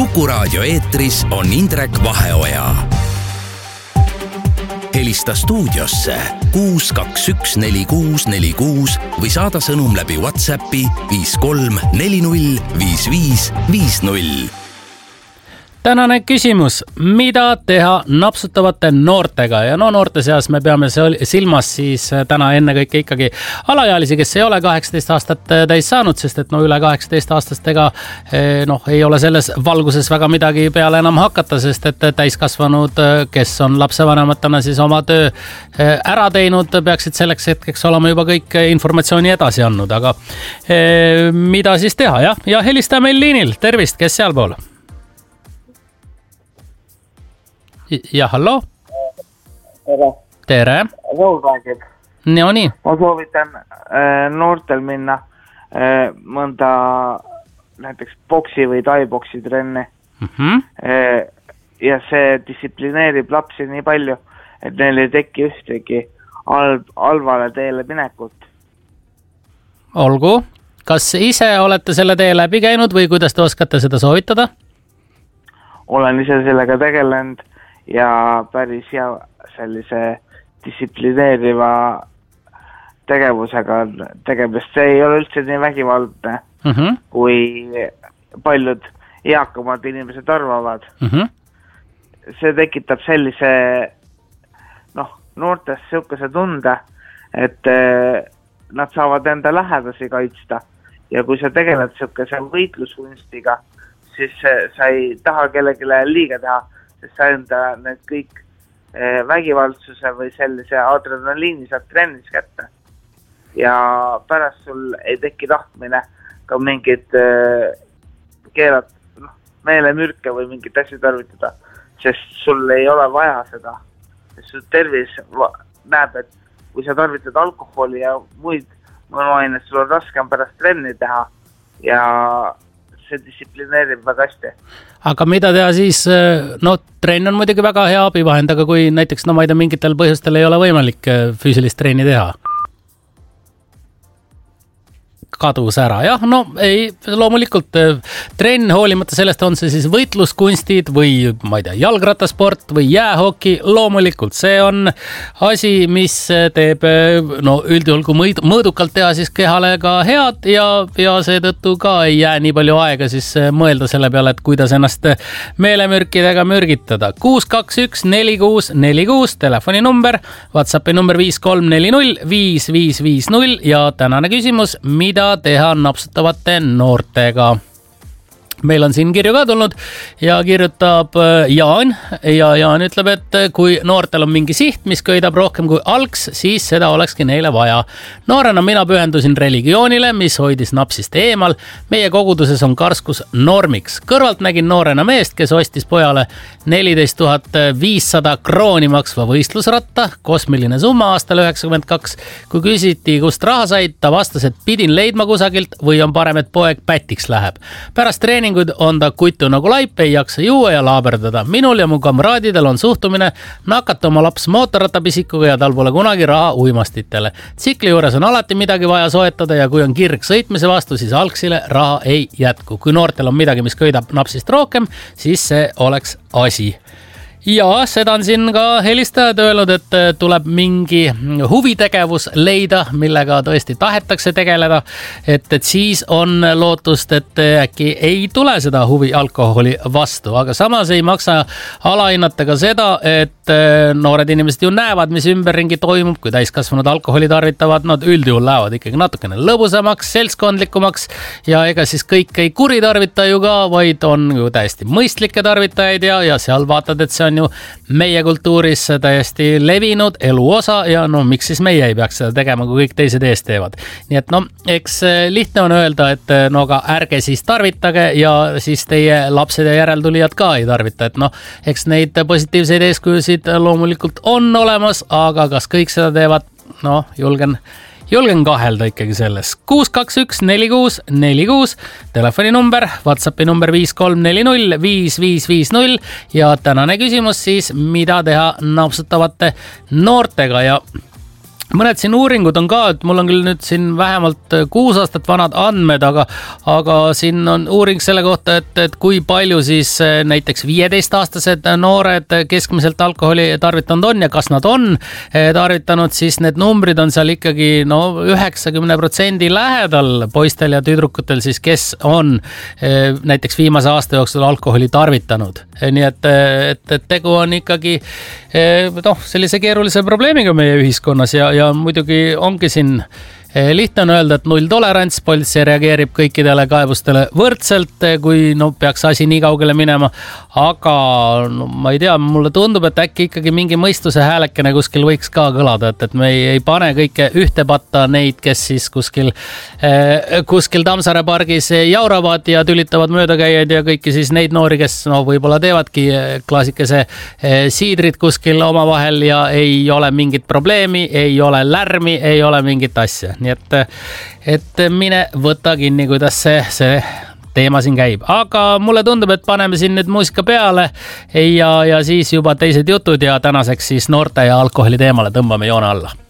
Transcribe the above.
Kuku Raadio eetris on Indrek Vaheoja. Helista stuudiosse 6214646 või saada sõnum läbi WhatsAppi 53405550. Tänane küsimus, mida teha napsutavate noortega? Ja noorte seas me peame silmas siis täna ennekõike ikkagi alaealisi, kes ei ole 18 aastat täis saanud, sest et üle 18 aastastega ei ole selles valguses väga midagi peale enam hakata, sest et täiskasvanud, kes on lapsevanematena siis oma töö ära teinud, peaksid selleks hetkeks olema juba kõik informatsiooni edasi andnud, aga mida siis teha? Ja helista meil liinil, tervist, kes sealpool? Ja hallo? Tere. Raul räägib. Nii. Ma soovitan noortel minna mõnda näiteks boksi või tai-boksi trenni. Ja see distsiplineerib lapsi nii palju, et neil ei teki ühtegi halvale teele minekut. Olgu. Kas ise olete selle tee läbi käinud või kuidas te oskate seda soovitada? Olen ise sellega tegelenud. Ja päris hea sellise distsiplineeriva tegevusega tegemist. See ei ole üldse nii vägivaldne, kui paljud eakamad inimesed arvavad. See tekitab sellise noortes sihukese tunde, et nad saavad enda lähedasi kaitsta. Ja kui sa tegeled sihukese võitluskunstiga, siis sa ei taha kellegile liiga teha, sest sa enda need kõik vägivaldsuse või sellise adrenaliini saad trennis kätte. Ja pärast sul ei teki tahtmine ka mingid meelemürke või mingid asju tarvitada, sest sul ei ole vaja seda. Sest sul tervis näeb, et kui sa tarvitad alkoholi ja muid mõnuaineid, sul on raskem pärast trenni teha ja see distsiplineerib väga hästi. Aga mida teha siis, trenn on muidugi väga hea abivahend, aga kui näiteks, ma ei tea, mingitel põhjustel ei ole võimalik füüsilist trenni teha? Kadus ära, loomulikult trenn, hoolimata sellest on see siis võitluskunstid või jalgrattasport või jäähoki, loomulikult see on asi, mis teeb üldjuhul kui mõõdukalt teha siis kehale ka head ja seetõttu ka ei jää nii palju aega siis mõelda selle peale, et kuidas ennast meelemürkidega mürgitada. 6214646 telefoninumber, WhatsAppi number 53405550 ja tänane küsimus, mida teha napsutavate noortega. Meil on siin kirju ka tulnud ja kirjutab Jaan ja Jaan ütleb, et kui noortel on mingi siht, mis köidab rohkem kui algs, siis seda olekski neile vaja. Noorena mina pühendusin religioonile, mis hoidis napsist eemal. Meie koguduses on karskus normiks. Kõrvalt nägin noorena meest, kes ostis pojale 14 500 krooni maksva võistlusratta, kosmiline summa aastal 92. Kui küsiti, kust raha said, ta vastas, et pidin leidma kusagilt või on parem, et poeg pätiks läheb. Pärast treeningut on ta kutu nagu laip, ei jaksa juua ja laaberdada. Minul ja mu kamraadidel on suhtumine nakata oma laps mootorrattapisikuga ja tal pole kunagi raha uimastitele. Tsikli juures on alati midagi vaja soetada ja kui on kirg sõitmise vastu, siis algsile raha ei jätku. Kui noortel on midagi, mis köidab napsist rohkem, siis see oleks asi. Ja seda on siin ka helistajad öelnud, et tuleb mingi huvitegevus leida, millega tõesti tahetakse tegeleda, et siis on lootust, et äkki ei tule seda huvi alkoholi vastu, aga samas ei maksa alahinnata ka seda, et noored inimesed ju näevad, mis ümberringi toimub, kui täiskasvanud alkoholi tarvitavad, nad üldjuhul lähevad ikkagi natukene lõbusamaks, seltskondlikumaks ja ega siis kõik ei kuritarvita ju ka, vaid on ju täiesti mõistlikke tarvitajaid ja seal vaatad, et see on ju meie kultuuris täiesti levinud elu osa ja miks siis meie ei peaks seda tegema, kui kõik teised eest teevad. Nii et eks lihtne on öelda, et aga ärge siis tarvitage ja siis teie lapsed ja järeltulijad ka ei tarvita, et eks neid positiivseid eeskujusid loomulikult on olemas, aga kas kõik seda teevad, julgen kahelda ikkagi selles. 6214646 telefoninumber, WhatsAppi number 53405550 ja tänane küsimus siis, mida teha napsutavate noortega ja mõned siin uuringud on ka, et mul on küll nüüd siin vähemalt 6 aastat vanad andmed, aga siin on uuring selle kohta, et kui palju siis näiteks 15-aastased noored keskmiselt alkoholi tarvitanud on ja kas nad on tarvitanud, siis need numbrid on seal ikkagi 90% lähedal poistel ja tüdrukutel siis, kes on näiteks viimase aasta jooksul alkoholi tarvitanud. Nii et tegu on ikkagi sellise keerulise probleemiga meie ühiskonnas ja muidugi ongi siin lihtne on öelda, et 0 tolerants, politsei reageerib kõikidele kaebustele võrdselt, kui peaks asi nii kaugele minema, aga ma ei tea, mulle tundub, et äkki ikkagi mingi mõistuse häälekene kuskil võiks ka kõlada, et me ei pane kõike ühte patta neid, kes siis kuskil Tammsaare pargis jauravad ja tülitavad möödakäijaid ja kõiki siis neid noori, kes võib-olla teevadki klaasikese siidrit kuskil omavahel ja ei ole mingit probleemi, ei ole lärmi, ei ole mingit asja. Nii et mine võta kinni, kuidas see teema siin käib. Aga mulle tundub, et paneme siin nüüd muusika peale ja siis juba teised jutud ja tänaseks siis noorte ja alkoholi teemale tõmbame joone alla.